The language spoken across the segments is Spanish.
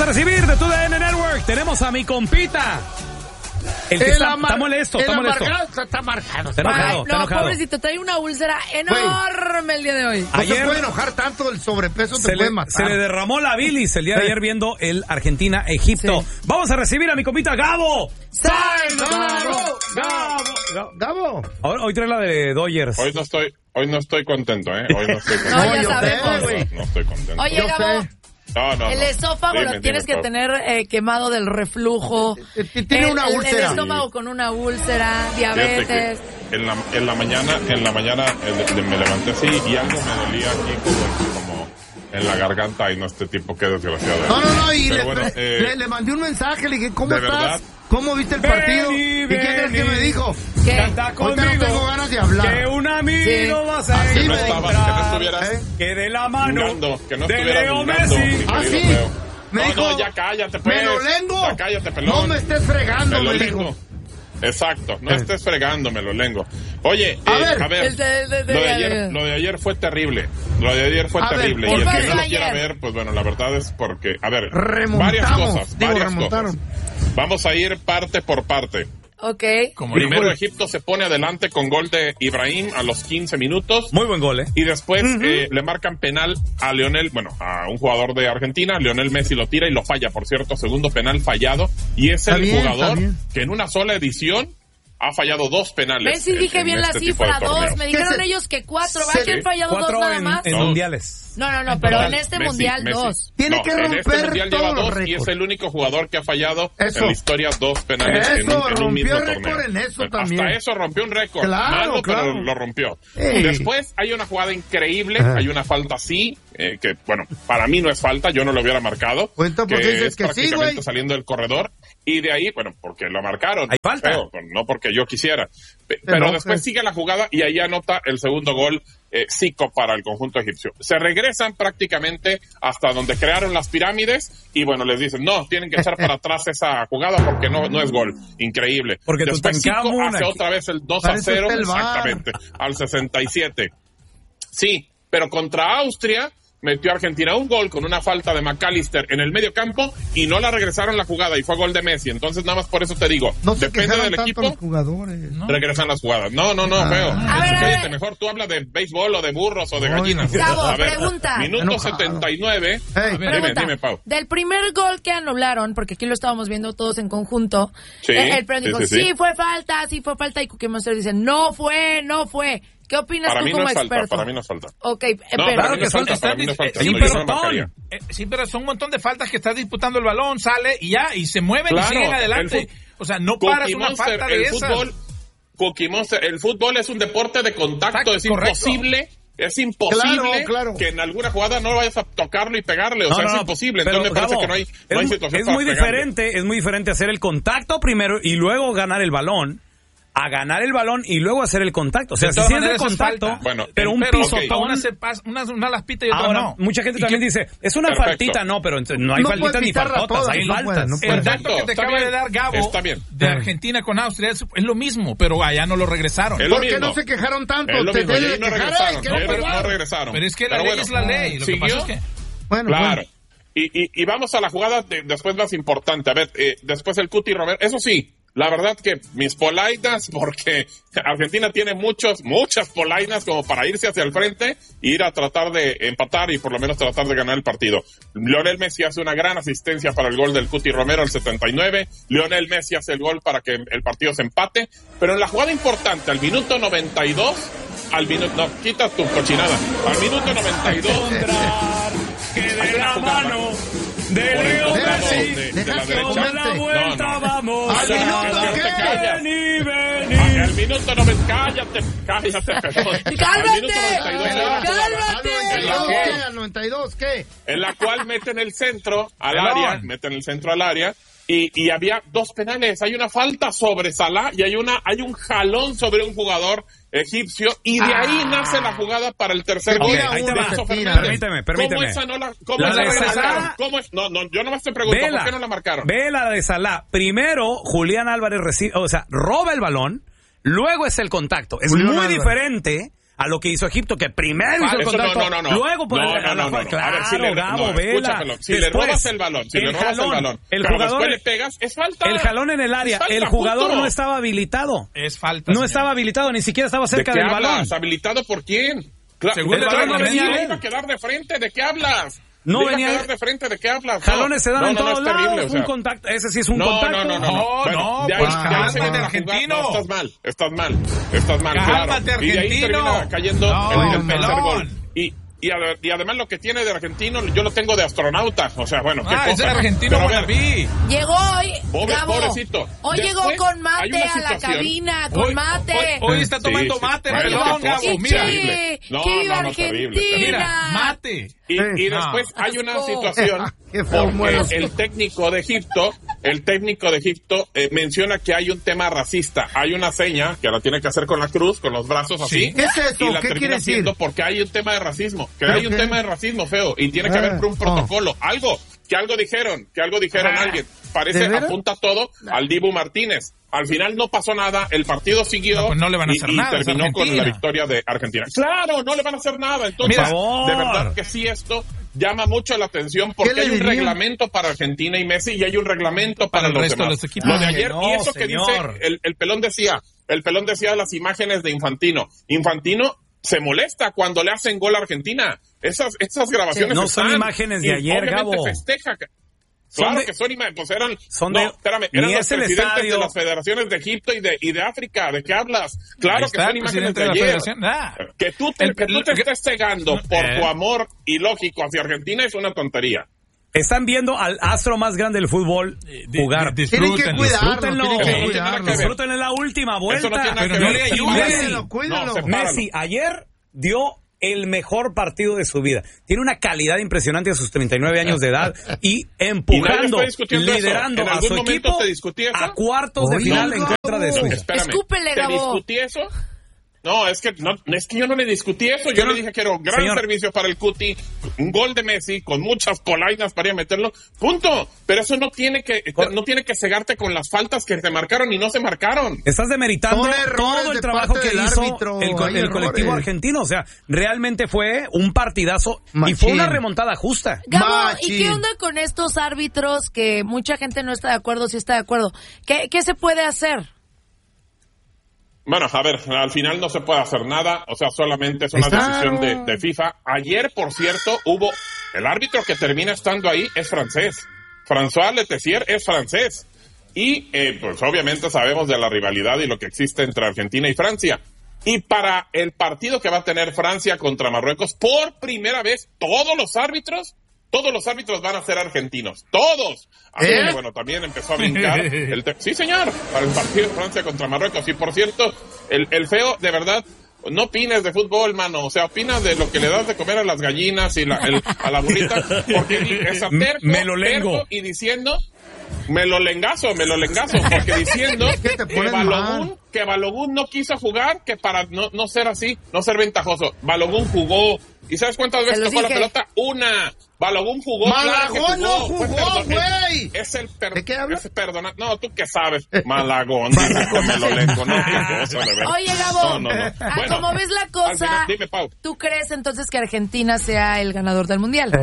a recibir de TUDN Network. Tenemos a mi compita. El que está molesto, está molesto. Está marcado. Está enojado. Pobrecito, trae una úlcera enorme el día de hoy. No se puede enojar tanto, el sobrepeso te puede matar. Se le derramó la bilis el día de ayer viendo el Argentina-Egipto. Sí. Vamos a recibir a mi compita Gabo. Gabo. Ahora, hoy trae la de Dodgers. Hoy no estoy contento, ¿eh? Hoy no estoy contento. No, ya sabemos. No estoy contento. Oye, Gabo. No. El esófago lo tienes que tener quemado del reflujo. Tiene una úlcera. El estómago con una úlcera, diabetes. En la mañana me levanté así y algo me dolía aquí como en la garganta y no, este tipo, qué desgraciado. No, y le mandé un mensaje, le dije, ¿cómo estás? ¿Verdad? ¿Cómo viste el partido? ¿Y qué crees que me dijo? ¿Qué? Ahorita no tengo ganas de hablar. Que un amigo va a ser. Así que no estuvieras. Que de la mano que no de Leo Messi. Así. Me dijo, no, ya cállate, pues. Me lo lengo. Ya cállate, pelón. No me estés fregando, me dijo. Exacto, no estés fregando, me lo lengo. Oye, a ver, lo de ayer fue terrible. Lo de ayer fue terrible. Y el que no lo quiera ver, pues bueno, la verdad es porque, varias cosas. Vamos a ir parte por parte. Ok. Primero Egipto se pone adelante con gol de Ibrahim a los 15 minutos. Muy buen gol, ¿eh? Y después le marcan penal a a un jugador de Argentina. Lionel Messi lo tira y lo falla, por cierto, segundo penal fallado. Y es el jugador que en una sola edición ha fallado 2 penales. Messi, dije bien la cifra, 2. Me dijeron ellos que 4. ¿Va que han fallado 2 nada más? En mundiales. No, pero en este mundial 2. Tiene que romper en este mundial lleva 2 récords. y es el único jugador que ha fallado en la historia 2 penales en un mismo torneo. En eso también. Hasta eso rompió un récord. Claro. Pero lo rompió. Después hay una jugada increíble, hay una falta así, que bueno, para mí no es falta, yo no lo hubiera marcado. Cuenta porque que dices es que prácticamente sí, saliendo del corredor. Y de ahí, bueno, porque lo marcaron. Hay falta. No porque yo quisiera. Pero después sigue la jugada y ahí anota el segundo gol Zico para el conjunto egipcio. Se regresan prácticamente hasta donde crearon las pirámides y bueno, les dicen, no, tienen que echar para atrás esa jugada porque no es gol. Increíble. Porque después Zico hace otra vez el 2-0, exactamente, al 67. Sí, pero contra Austria metió a Argentina un gol con una falta de McAllister en el medio campo y no la regresaron la jugada y fue gol de Messi. Entonces nada más por eso te digo, depende del equipo, los jugadores, ¿no? Regresan las jugadas. No, feo. Cállate, mejor tú habla de béisbol o de burros o de gallinas. Gabo, pregunta. Minuto 79. Dime, Pau. Del primer gol que anularon, porque aquí lo estábamos viendo todos en conjunto, el premio dijo, sí fue falta, y Cookie Monster dice, no fue. ¿Qué opinas tú como experto? Para mí no es falta. Ok, para mí no es falta. Sí, pero son un montón de faltas que está disputando el balón, sale y se mueven y siguen adelante. O sea, no paras una falta de esas. Cookie Monster, el fútbol es un deporte de contacto, es imposible. Es imposible que en alguna jugada no vayas a tocarlo y pegarle, es imposible. Entonces me parece que no hay situación. Es muy diferente hacer el contacto primero y luego ganar el balón. A ganar el balón y luego hacer el contacto. O sea, si es de contacto, pero un pisotón. Una las pita y otra ahora, no. Mucha gente también dice, es una faltita, pero no hay faltitas ni faltotas, hay faltas. El dato que te acaba de dar Gabo de Argentina con Austria es lo mismo, pero allá no lo regresaron. ¿Por qué no se quejaron tanto? No regresaron. Pero es que la ley es la ley. Lo que pasa es que... Claro. Y vamos a la jugada después más importante. A ver, después el Cuti Romero. Eso sí, la verdad que mis polainas, porque Argentina tiene muchas polainas como para irse hacia el frente e ir a tratar de empatar y por lo menos tratar de ganar el partido. Lionel Messi hace una gran asistencia para el gol del Cuti Romero al 79. Lionel Messi hace el gol para que el partido se empate. Pero en la jugada importante, al minuto 92, quita tu cochinada. Al minuto 92, que de la mano de Leo Messi, de la derecha. La vuelta vamos. Al minuto 90, cállate, perdón. ¡Cálmate! ¿Al 92 qué? En la cual meten el centro al área, y había 2 penales. Hay una falta sobre Salah y hay un jalón sobre un jugador egipcio y de ahí nace la jugada para el tercer gol. Permíteme. ¿Cómo esa no la marcaron? ¿Cómo es? No, yo no me estoy preguntando por qué no la marcaron. Ve la de Salah. Primero, Julián Álvarez roba el balón, luego es el contacto. Es muy diferente a lo que hizo Egipto, que primero hizo el contacto, luego por Claro, a ver, si le robas el balón, el jugador le pegas, es falta. El jalón en el área, el jugador no estaba habilitado. Es falta. No estaba habilitado, ni siquiera estaba cerca del balón. ¿Habilitado por quién? Claro, el balón no venía iba a quedar de frente, ¿de qué hablas? No venía a quedar de frente, ¿de qué hablas? Jalones se dan en todos lados, un contacto, ese sí es un contacto. No, pues cálmate, argentino. Estás mal, cálmate, claro. argentino. Y ahí termina cayendo el tercer gol. Y además lo que tiene de argentino, yo lo tengo de astronauta. O sea, bueno, qué cosa. Es el argentino Bonapí. Llegó hoy, pobrecito. Hoy llegó con mate a la cabina, con mate. Hoy está tomando mate, Gabo. Mira. No, Argentina. Mira, mate. Y después hay una situación porque el técnico de Egipto menciona que hay un tema racista. Hay una seña que la tiene que hacer con la cruz, con los brazos así. ¿Qué es eso? Y la ¿Qué termina quiere haciendo decir? porque hay un tema de racismo. Un tema de racismo feo. Y tiene que haber un protocolo. Algo dijeron alguien. Parece, apunta todo al Dibu Martínez. Al final no pasó nada, el partido siguió pues no le van a hacer nada, y terminó con la victoria de Argentina. Claro, no le van a hacer nada. Entonces, de verdad que sí, esto llama mucho la atención porque hay un reglamento para Argentina y Messi y hay un reglamento para los demás. De los equipos. Lo de ayer, y eso que dice, el pelón decía las imágenes de Infantino. Infantino se molesta cuando le hacen gol a Argentina. Esas grabaciones no son imágenes de ayer, Gabo. Festeja. Claro que son imágenes, pues eran los presidentes de las federaciones de Egipto y de África. ¿De qué hablas? Claro que son imágenes de ayer. Que tú te estés cegando por tu amor ilógico hacia Argentina es una tontería. Están viendo al astro más grande del fútbol jugar. Disfrútenlo. Disfrútenlo en la última vuelta. Eso no tiene nada que ver. Cuídalo. Messi ayer dio el mejor partido de su vida. Tiene una calidad impresionante a sus 39 años de edad y empujando, liderando a su equipo a cuartos de final en contra de Suiza. Escúpele, Gabo. ¿Te discutí eso? No, es que yo no le discutí eso. Yo le dije que era un gran servicio para el Cuti, un gol de Messi con muchas polainas para ir a meterlo. Punto. Pero eso no tiene que cegarte con las faltas que se marcaron y no se marcaron. Estás demeritando todo el trabajo que hizo el colectivo argentino. O sea, realmente fue un partidazo y fue una remontada justa. Gabo, ¿y qué onda con estos árbitros que mucha gente no está de acuerdo, sí está de acuerdo? ¿Qué se puede hacer? Bueno, a ver, al final no se puede hacer nada, o sea, solamente es una decisión de FIFA. Ayer, por cierto, el árbitro que termina estando ahí es francés. François Letessier es francés. Y, pues obviamente sabemos de la rivalidad y lo que existe entre Argentina y Francia. Y para el partido que va a tener Francia contra Marruecos, por primera vez, todos los árbitros van a ser argentinos. ¡Todos! Así que, bueno, también empezó a brincar. Sí, señor, para el partido de Francia contra Marruecos. Y, por cierto, el feo, de verdad, no opines de fútbol, mano. O sea, opina de lo que le das de comer a las gallinas y a la burrita. Porque es terco y diciendo... Me lo lengazo, porque diciendo que Balogun no quiso jugar, que para no ser así, no ser ventajoso. Balogun jugó. ¿Y sabes cuántas veces tocó la pelota? Una. Balogun jugó. Malagón no jugó, güey. Es el ¿De qué hablas? perdona. No, tú qué sabes. Malagón. Me lo lengo. No, Oye, Gabo. No. Bueno, como ves la cosa, final, dime, Pau. ¿Tú crees entonces que Argentina sea el ganador del Mundial?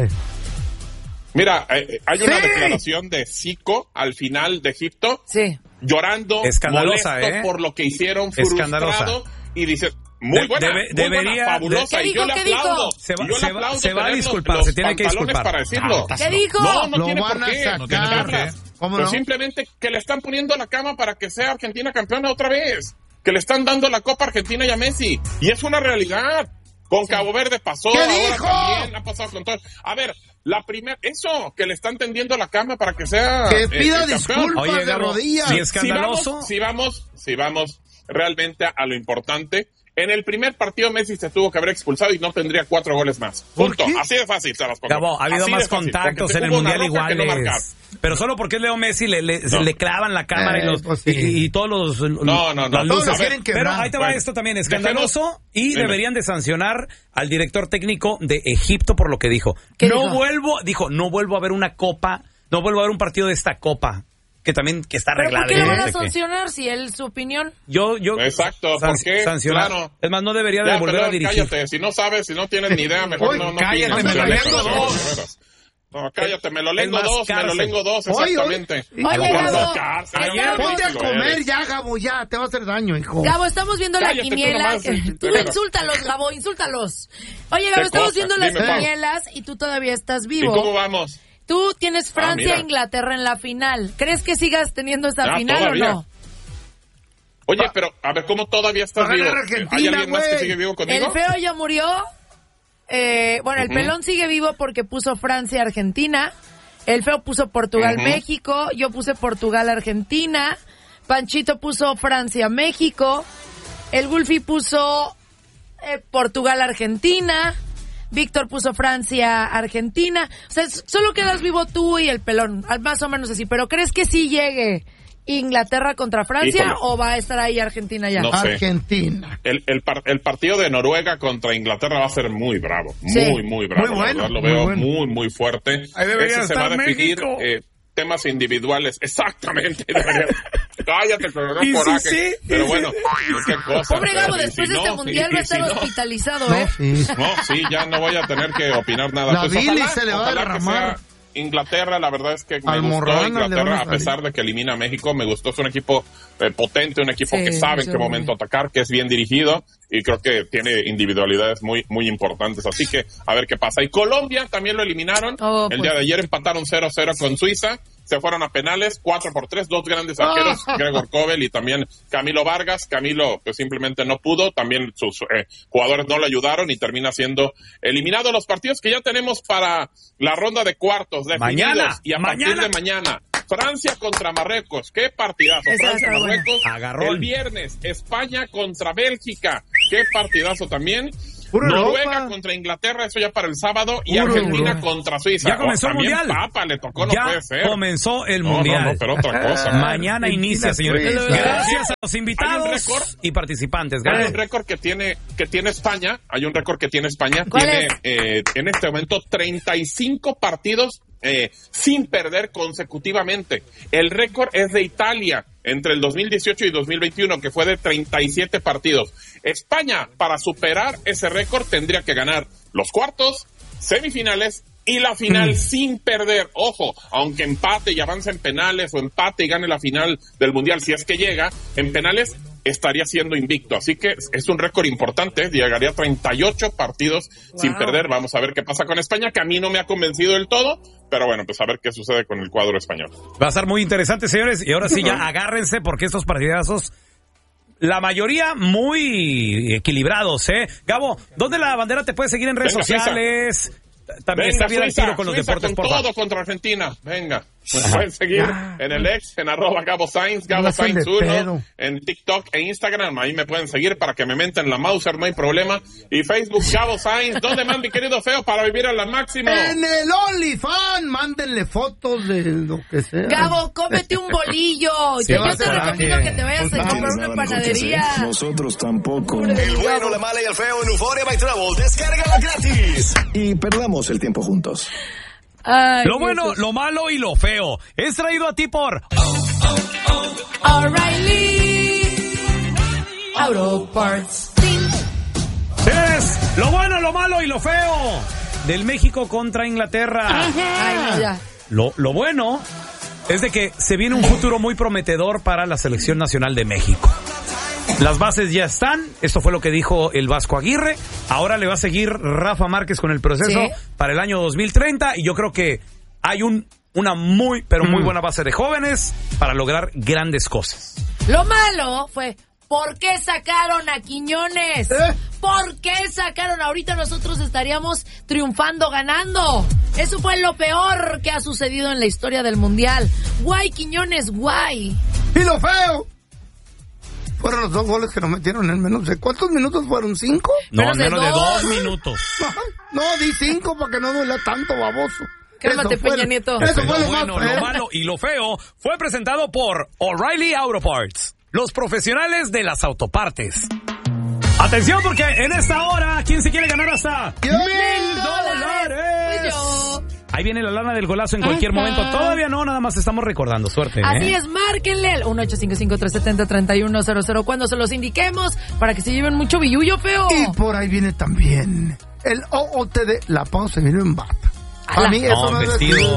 Mira, hay una declaración de Zico al final de Egipto, llorando, escandalosa, molesto por lo que hicieron, frustrado, y dice, muy buena, fabulosa, y yo le aplaudo. Se va a disculpar, se tiene que disculpar. Para decirlo. ¿Qué dijo? No tiene por qué. Pero simplemente que le están poniendo la cama para que sea Argentina campeona otra vez. Que le están dando la Copa Argentina y a Messi. Y es una realidad. Con Cabo Verde pasó, ¿qué ahora dijo? también ha pasado con todo. A ver, que le están tendiendo la cama para que sea que pida disculpas de rodillas. ¿Y escandaloso? Si vamos realmente a lo importante, en el primer partido Messi se tuvo que haber expulsado y no tendría 4 goles más. Punto. Así de fácil se las pongo. Gabo, ha habido más contactos en el Mundial iguales. Pero solo porque es Leo Messi le clavan la cámara y todos los las luces. Pero ahí te va esto también, escandaloso, y deberían de sancionar al director técnico de Egipto por lo que dijo. No vuelvo a ver una copa, no vuelvo a ver un partido de esta copa. que también que está arreglada. ¿Por qué lo van a sancionar si él su opinión? Yo exacto, ¿por qué? Sancionar. Claro. Es más, no debería de volver a dirigir. Cállate, si no sabes, si no tienes ni idea, mejor no cállate, me lo lengo dos. No, cállate, me lo lengo dos, exactamente. Oye, Gabo, ponte a comer ya, Gabo, ya, te va a hacer daño, hijo. Gabo, estamos viendo la quiniela. Tú insúltalos, Gabo, insúltalos. Oye, Gabo, estamos viendo las quinielas y tú todavía estás vivo. ¿Y cómo vamos? Tú tienes Francia e Inglaterra en la final. ¿Crees que sigas teniendo esa final todavía. O no? Oye, pero, a ver, ¿cómo todavía estás vivo? ¿Hay alguien más que sigue vivo conmigo? El feo ya murió. El pelón sigue vivo porque puso Francia-Argentina. El feo puso Portugal-México. Yo puse Portugal-Argentina. Panchito puso Francia-México. El Gulfi puso Portugal-Argentina. Víctor puso Francia-Argentina. O sea, solo quedas vivo tú y el pelón. Más o menos así. ¿Pero crees que sí llegue Inglaterra contra Francia o va a estar ahí Argentina ya? No sé. Argentina. El partido de Noruega contra Inglaterra va a ser muy bravo. Sí. Muy bravo. Muy bueno. Lo veo muy fuerte. Ahí debería se va a definir temas individuales. Exactamente. Cállate, pero no coraje. Sí. Pero bueno, qué cosa. Pobre Gabo, después de este mundial va a estar hospitalizado, sí, ya no voy a tener que opinar nada. La bilis se le va a derramar. Inglaterra, la verdad es que me gustó Inglaterra, a pesar de que elimina a México, me gustó, es un equipo potente, un equipo que sabe en qué momento atacar, que es bien dirigido, y creo que tiene individualidades muy importantes, así que a ver qué pasa. Y Colombia también lo eliminaron, el día de ayer empataron 0-0 con Suiza, se fueron a penales, 4-3, dos grandes arqueros, Gregor Kobel y también Camilo Vargas. Camilo pues simplemente no pudo, también sus jugadores no le ayudaron y termina siendo eliminado. Los partidos que ya tenemos para la ronda de cuartos definidos y a partir de mañana, Francia contra Marruecos, qué partidazo. Francia-Marruecos, el viernes, España contra Bélgica, qué partidazo también. Noruega contra Inglaterra, eso ya para el sábado, y Argentina contra Suiza. Ya comenzó el mundial. Papa le tocó, no puede ser. Comenzó el mundial. No, pero otra cosa. Mañana inicia, señores. Gracias a los invitados y participantes. Hay un récord que tiene España. Tiene en este momento 35 partidos sin perder consecutivamente. El récord es de Italia entre el 2018 y 2021, que fue de 37 partidos. España, para superar ese récord, tendría que ganar los cuartos, semifinales y la final sin perder. Ojo, aunque empate y avance en penales o empate y gane la final del Mundial, si es que llega, en penales estaría siendo invicto. Así que es un récord importante, llegaría a 38 partidos sin perder. Vamos a ver qué pasa con España, que a mí no me ha convencido del todo, pero bueno, pues a ver qué sucede con el cuadro español. Va a estar muy interesante, señores, y ahora sí ya agárrense porque estos partidazos, la mayoría muy equilibrados, Gabo, ¿dónde la bandera te puede seguir en redes sociales? También está bien al tiro con los deportes, por favor. Todo contra Argentina, venga. Pueden seguir en el ex, en @GaboSainz, GaboSainz1, en TikTok e Instagram, ahí me pueden seguir para que me menten la Mauser, no hay problema. Y Facebook, Gabo Sainz. ¿Dónde man, mi querido feo, para vivir a la máxima? En el OnlyFans, mándenle fotos de lo que sea. Gabo, cómete un bolillo. Yo te recomiendo que te vayas a comprar una panadería. Nosotros tampoco. El bueno, la mala y el feo en Euphoria by Travel. Descárgala gratis y perdamos el tiempo juntos. Ay, lo bueno, lo malo y lo feo es traído a ti por O'Reilly Auto Parts. Es lo bueno, lo malo y lo feo del México contra Inglaterra. Ay, no, ya. Lo bueno es de que se viene un futuro muy prometedor para la selección nacional de México. Las bases ya están, esto fue lo que dijo el Vasco Aguirre, ahora le va a seguir Rafa Márquez con el proceso para el año 2030 y yo creo que hay una muy, pero muy buena base de jóvenes para lograr grandes cosas. Lo malo fue, ¿por qué sacaron a Quiñones? ¿Por qué sacaron? Ahorita nosotros estaríamos triunfando, ganando. Eso fue lo peor que ha sucedido en la historia del Mundial. Guay, Quiñones, guay. Y lo feo. Fueron los 2 goles que nos metieron en menos de... ¿Cuántos minutos fueron? ¿5? No, menos de 2 minutos. No, di 5 para que no duela tanto, baboso. Cálmate, Peña Nieto. Eso fue lo bueno, más feo. Lo malo y lo feo fue presentado por O'Reilly Auto Parts, los profesionales de las autopartes. Atención, porque en esta hora, ¿quién se quiere ganar hasta $1,000? Pues yo. Ahí viene la lana del golazo en cualquier momento. Todavía no, nada más estamos recordando. Suerte. Así es, márquenle al 1-855-370-3100 cuando se los indiquemos para que se lleven mucho billuyo, feo. Y por ahí viene también el OOTD, la pausa viene en bata. A mí eso no es vestido.